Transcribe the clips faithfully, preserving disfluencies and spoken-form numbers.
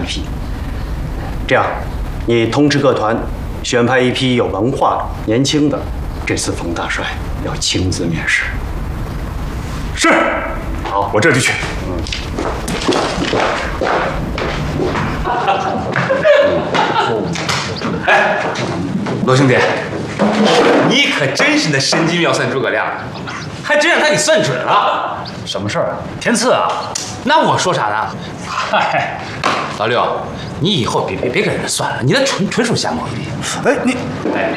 批。这样，你通知各团，选派一批有文化的、年轻的。这次冯大帅要亲自面试。 是。好，我这就去。嗯。 哎，罗兄弟，你可真是那神机妙算诸葛亮，还真让他给算准了。 什么事儿啊？天赐啊？ 那我说啥呢？嗨，老六，你以后别别别跟人算了，你那纯纯属瞎毛一笔。 哎，你， 哎，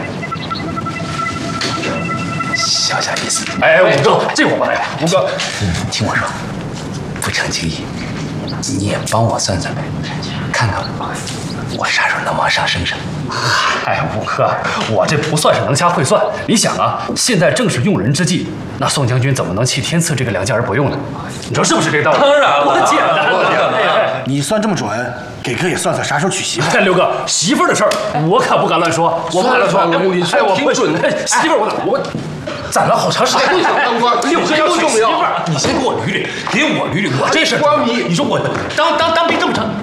小小意思。 哎，五哥，这我不来。五哥， 听我说，不成敬意，你也帮我算算呗，看看我啥时候能往上升升。 哎，五哥，我这不算是能掐会算。你想啊，现在正是用人之际，那宋将军怎么能弃天赐这个良将而不用呢？你说是不是这个道理？ 当然了， 我简单了。 你算这么准，给哥也算算啥时候娶媳妇。 哎，六哥，媳妇儿的事儿我可不敢乱说，我不敢乱说。哎，我不准。媳妇儿，我我攒了好长时间， 不想当官， 六哥要娶媳妇儿，你先给我捋捋，给我捋捋，我这事关你。 你说我当当当兵这么长。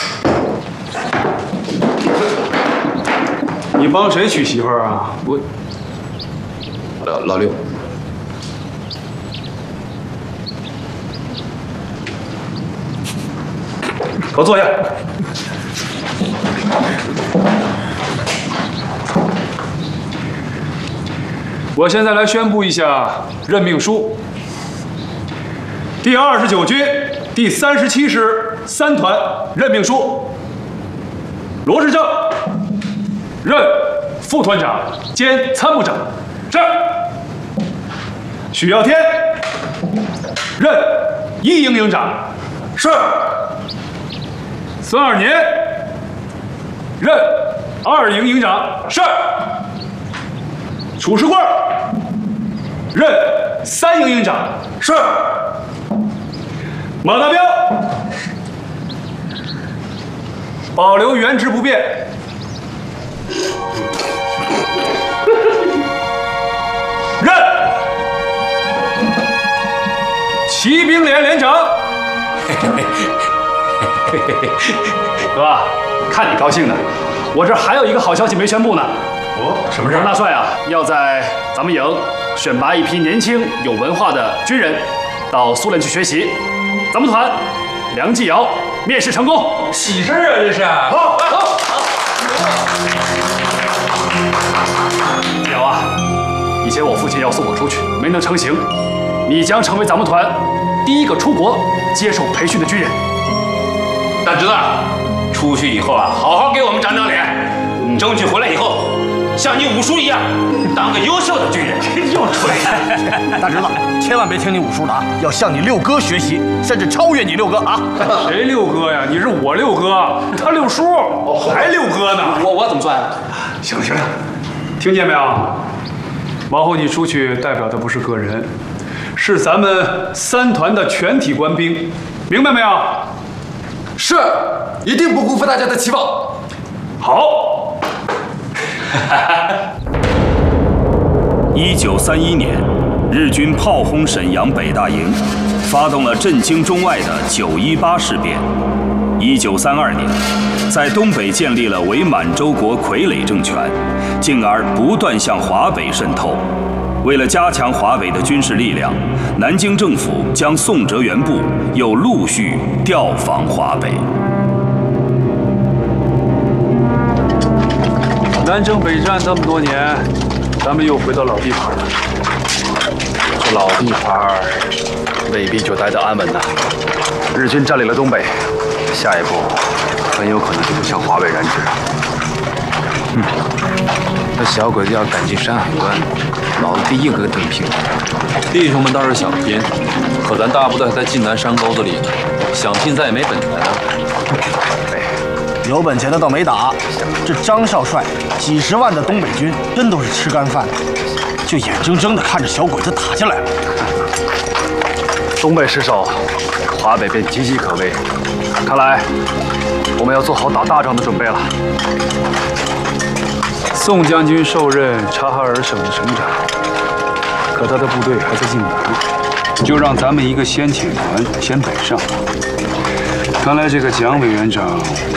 你帮谁娶媳妇儿啊？我老老六， 给我坐下。我现在来宣布一下任命书。第二十九军第三十七师三团任命书。罗世正任副团长兼参谋长。是。许耀天任一营营长。是。孙二年任二营营长。是。楚世贵任三营营长。是。马大彪保留原职不变。任骑兵连连长。 哥，看你高兴的，我这还有一个好消息没宣布呢。 哦，什么事？ 冯大帅啊，要在咱们营选拔一批年轻有文化的军人，到苏联去学习。咱们团梁继尧面试成功， 喜事啊，这是。 好，好，好。继尧啊，以前我父亲要送我出去，没能成行，你将成为咱们团第一个出国接受培训的军人。 大侄子，出去以后啊，好好给我们长长脸，争取回来以后像你五叔一样，当个优秀的军人。 又吹！ 大侄子，千万别听你五叔的啊，要向你六哥学习，甚至超越你六哥啊！ 谁六哥呀？你是我六哥，他六叔，还六哥呢。 我我怎么算啊？ 行了行了，听见没有？往后你出去代表的不是个人，是咱们三团的全体官兵，明白没有？ 是，一定不辜负大家的期望。 好。 一九三一年，日军炮轰沈阳北大营，发动了震惊中外的九一八事变。一九三二年，在东北建立了伪满洲国傀儡政权，进而不断向华北渗透。为了加强华北的军事力量，南京政府将宋哲元部又陆续调防华北。 南征北战这么多年，咱们又回到老地盘了。 这老地盘未必就待得安稳呐。日军占领了东北，下一步很有可能就会向华北染指。 嗯，那小鬼子要赶进山海关，老子第一个跟拼。弟兄们倒是想拼，可咱大部队还在晋南山沟子里呢，想拼咱也没本钱啊。 有本钱的倒没打，这张少帅几十万的东北军真都是吃干饭的，就眼睁睁地看着小鬼子打下来了。 东北失守，华北便岌岌可危。看来我们要做好打大仗的准备了。 宋将军受任察哈尔省的省长，可他的部队还在晋南，就让咱们一个先遣团先北上。看来这个蒋委员长